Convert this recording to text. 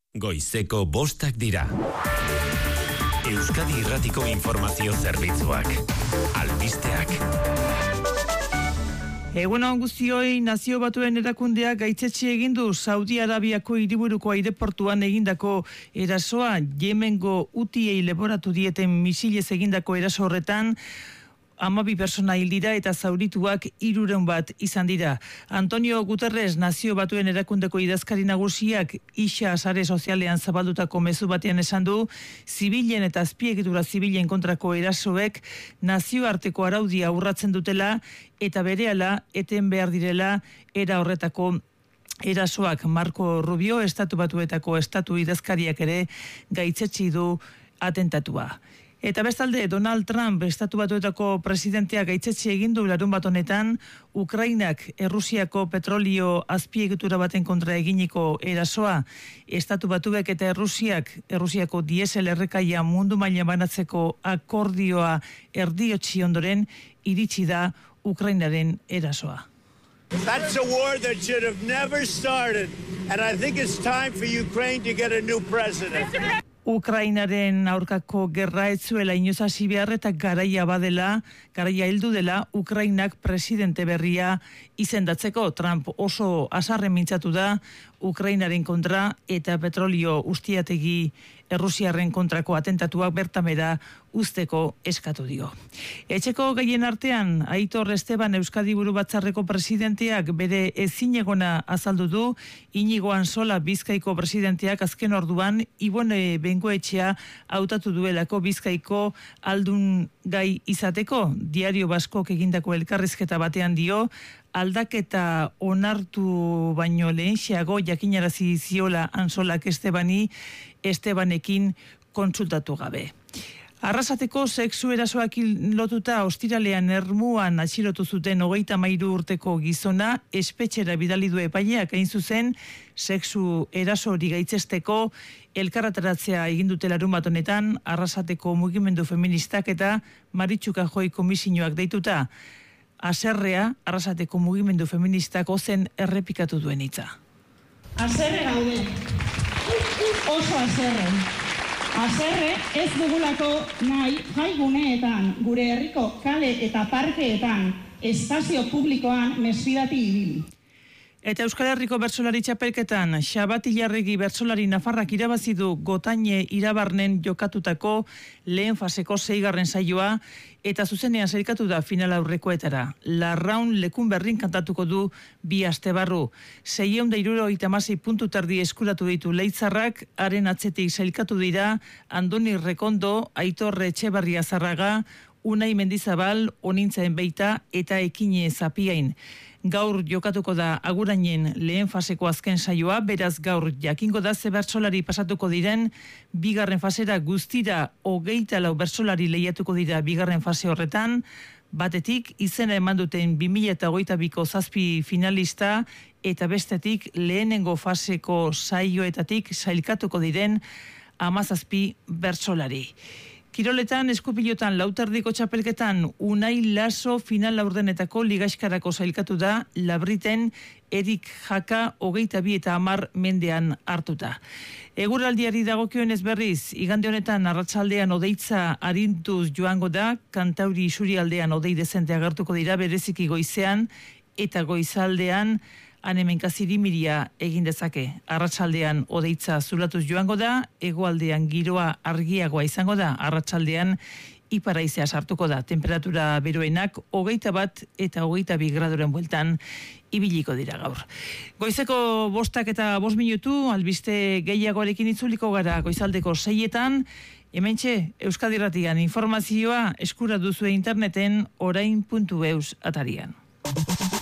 Goizeko 5 dira. Euskadi Irratiko Informazio Zerbitzuak. Albisteak. Egunon guztioi, Nazio Batuen erakundeak gaitzetsi egin du Saudi Arabiako hiriburuko aireportuan egindako erasoa. Yemengo Hutiei leporatu dieten misilez egindako eraso horretan 12 pertsona hil dira eta zaurituak 300 bat izan dira. Antonio Guterres, Nazio Batuen erakundeko idazkari nagusiak Ixa sare sozialean zabaldutako mezu batean esan du, zibilen eta azpiegitura zibilen kontrako erasoek nazioarteko araudia urratzen dutela eta berehala eten behar direla era horretako erasoak. Marco Rubio, Estatu Batuetako estatu idazkariak ere gaitzetsi du atentatua. Eta bestalde, Donald Trump, Estatu Batuetako presidenteak gaitzetsi egin du larunbat honetan, Ukrainak Errusiako petrolio azpiegitura baten kontra eginiko erasoa. Estatu Batuek eta Errusiako diesel errekaia mundu mailan banatzeko akordioa erdiotsi ondoren iritsi da Ukrainaren erasoa. That's a war that should have never started, and I think it's time for Ukraine to get a new president. Ukrainaren aurkako gerra ez zuela inoiz hasi behar eta garaia heldu dela Ukrainak presidente berria izendatzeko. Trump oso azarren mintzatu da Ukrainaren kontra eta petrolio ustiategi Errusiarren kontrako atentatuak bertamera uzteko eskatu dio. Etxeko gaien artean, Aitor Esteban Euskadi Buru Batzarreko presidenteak bere ezinegona azaldu du, Inigo Ansola Bizkaiko presidenteak azken orduan Ibone Bengoetxea hautatu duelako Bizkaiko aldun gai izateko. Diario Baskok egindako elkarrizketa batean dio, aldaketa onartu baino lehenxeago jakinarazi ziola Ansolak Estebanekin kontsultatu gabe. Arrasateko sexu erasoak lotuta ostiralean Ermuan atxilotu zuten 33 urteko gizona espetxera bidali du epaileak, hain zuzen sexu eraso hori gaitzesteko elkarretaratzea egin dute larunbat honetan Arrasateko mugimendu feministak eta Maritxu Kajoi komisioak deituta. Haserrea Arrasateko mugimendu feministak ozen errepikatu duen hitza. Haserre gaude, oso haserre. Haserre ez dugulako nahi jaiguneetan, gure herriko kale eta parkeetan, espazio publikoan mesfidati ibili. Eta Euskal Herriko bertsolari txapelketan, Xabat Ilarregi bertsolari nafarrak irabazi du Gotaine Irabarnen jokatutako lehen faseko 6. saioa eta zuzenean sailkatu da final aurrekoetara. Larraun lekun berrin kantatuko du 2 aste barru. 676 puntu terdi eskuratu ditu Leitzarrak, haren atzetik sailkatu dira Andoni Rekondo, Aitor Etxebarria Zarraga, Unai Mendizabal, Onintzaen Beita eta Ekine Zapiain. Gaur jokatuko da Agurainen lehen faseko azken saioa, beraz gaur jakingo da ze bertsolari pasatuko diren 2. fasera. Guztira 24 bertsolari lehiatuko dira 2. fase horretan, batetik izena eman duten 2022ko 7 finalista eta bestetik lehenengo faseko saioetatik sailkatuko diren 17 bertsolari. Kiroletan, eskupilotan, lauterdiko txapelketan, Unai Laso final laurdenetako ligaxkarako sailkatu da, Labriten Erik Jaka 22 eta 10 mendean hartuta. Eguraldiari dagokionez berriz, igande honetan arratsaldean hodeitza arintuz joango da, Kantauri isurialdean hodei dezente agertuko dira, bereziki goizean eta goizaldean hemenka zirimiria egin dezake. Arratsaldean hodeitza zulatuz joango da, hegoaldean giroa argiagoa izango da, arratsaldean ipar-haizea sartuko da. Temperatura beroenak 21 eta 22 graduren bueltan ibiliko dira gaur. Goizeko 5 eta 5 minutu, albiste gehiagoarekin itzuliko gara goizaldeko 6etan, hementxe Euskadi Irratian informazioa eskura duzue interneten orain.eus atarian.